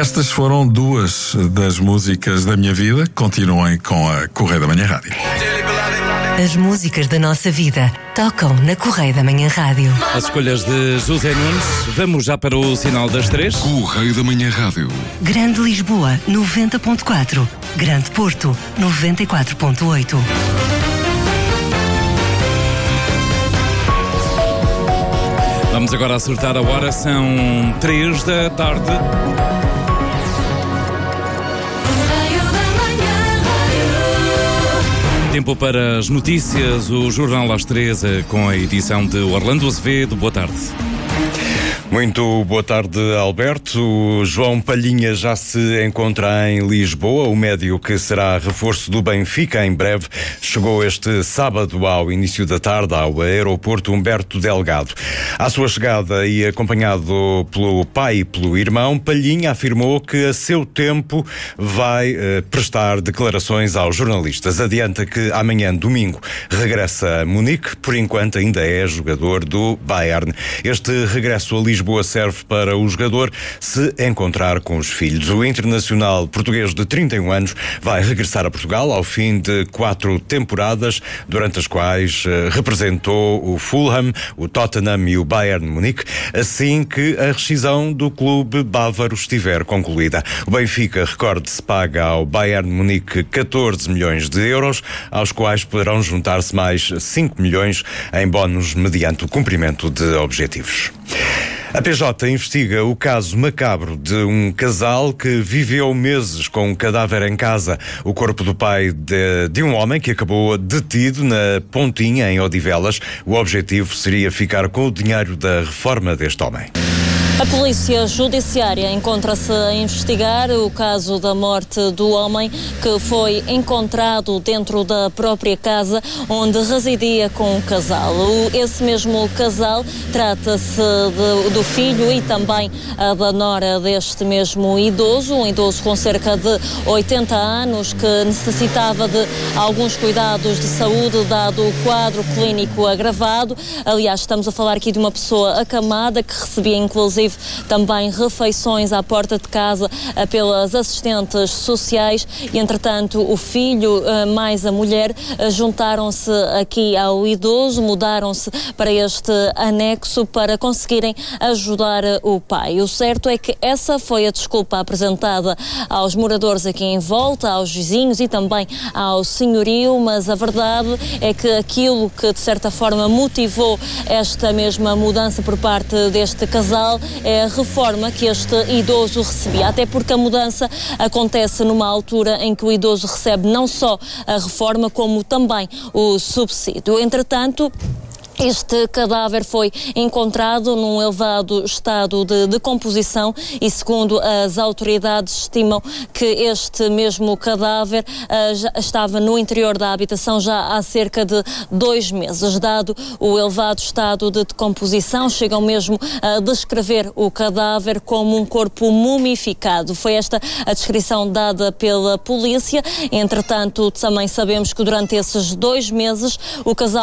Estas foram duas das músicas da minha vida. Continuem com a Correio da Manhã Rádio. As músicas da nossa vida tocam na Correio da Manhã Rádio. As escolhas de José Nunes. Vamos já para o sinal das 3. Correio da Manhã Rádio. Grande Lisboa, 90.4. Grande Porto, 94.8. Vamos agora acertar a hora. São 3 da tarde. Tempo para as notícias, o Jornal às 3, com a edição de Orlando Azevedo. Boa tarde. Muito boa tarde, Alberto. O João Palhinha já se encontra em Lisboa. O médio que será reforço do Benfica em breve chegou este sábado ao início da tarde ao aeroporto Humberto Delgado. À sua chegada e acompanhado pelo pai e pelo irmão, Palhinha afirmou que a seu tempo vai prestar declarações aos jornalistas. Adianta que amanhã, domingo, regressa a Munique. Por enquanto ainda é jogador do Bayern. Este regresso a Lisboa serve para o jogador se encontrar com os filhos. O internacional português de 31 anos vai regressar a Portugal ao fim de 4 temporadas, durante as quais representou o Fulham, o Tottenham e o Bayern Munique, assim que a rescisão do clube bávaro estiver concluída. O Benfica, recorde-se, paga ao Bayern Munique 14 milhões de euros, aos quais poderão juntar-se mais 5 milhões em bónus mediante o cumprimento de objetivos. A PJ investiga o caso macabro de um casal que viveu meses com um cadáver em casa. O corpo do pai de um homem que acabou detido na Pontinha, em Odivelas. O objetivo seria ficar com o dinheiro da reforma deste homem. A Polícia Judiciária encontra-se a investigar o caso da morte do homem que foi encontrado dentro da própria casa onde residia com o casal. Esse mesmo casal trata-se do filho e também da nora deste mesmo idoso, um idoso com cerca de 80 anos que necessitava de alguns cuidados de saúde dado o quadro clínico agravado. Aliás, estamos a falar aqui de uma pessoa acamada que recebia inclusive também refeições à porta de casa pelas assistentes sociais e, entretanto, o filho mais a mulher juntaram-se aqui ao idoso, mudaram-se para este anexo para conseguirem ajudar o pai. O certo é que essa foi a desculpa apresentada aos moradores aqui em volta, aos vizinhos e também ao senhorio, mas a verdade é que aquilo que de certa forma motivou esta mesma mudança por parte deste casal é a reforma que este idoso recebia, até porque a mudança acontece numa altura em que o idoso recebe não só a reforma como também o subsídio. Entretanto, este cadáver foi encontrado num elevado estado de decomposição e, segundo as autoridades, estimam que este mesmo cadáver já estava no interior da habitação já há cerca de 2 meses. Dado o elevado estado de decomposição, chegam mesmo a descrever o cadáver como um corpo mumificado. Foi esta a descrição dada pela polícia. Entretanto, também sabemos que durante esses 2 meses o casal